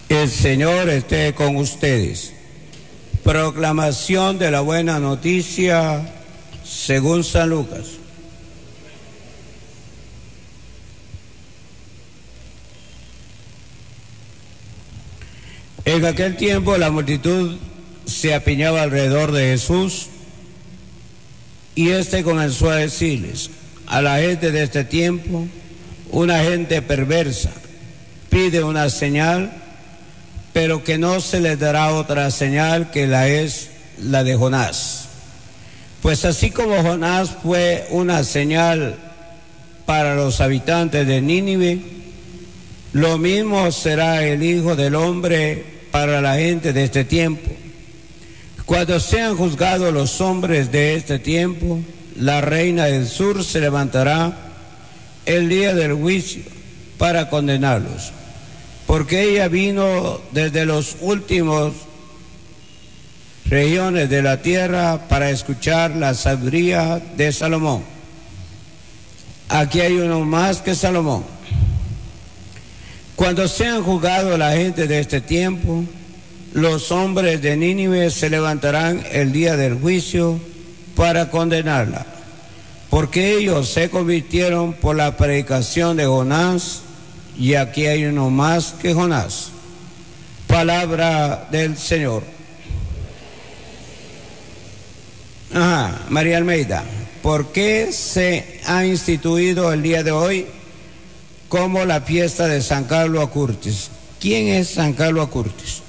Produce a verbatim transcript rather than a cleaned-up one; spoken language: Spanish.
El Señor esté con ustedes. Proclamación de la buena noticia según San Lucas. En aquel tiempo la multitud se apiñaba alrededor de Jesús y éste comenzó a decirles: a la gente de este tiempo, una gente perversa pide una señal, pero que no se les dará otra señal que la es la de Jonás. Pues así como Jonás fue una señal para los habitantes de Nínive, lo mismo será el Hijo del Hombre para la gente de este tiempo. Cuando sean juzgados los hombres de este tiempo, la reina del sur se levantará el día del juicio para condenarlos, porque ella vino desde los últimos regiones de la tierra para escuchar la sabiduría de Salomón. Aquí hay uno más que Salomón. Cuando sean juzgados la gente de este tiempo, los hombres de Nínive se levantarán el día del juicio para condenarla, porque ellos se convirtieron por la predicación de Jonás, y aquí hay uno más que Jonás. Palabra del Señor. Ajá, María Almeida, ¿por qué se ha instituido el día de hoy como la fiesta de San Carlos Acutis? ¿Quién es San Carlos Acutis?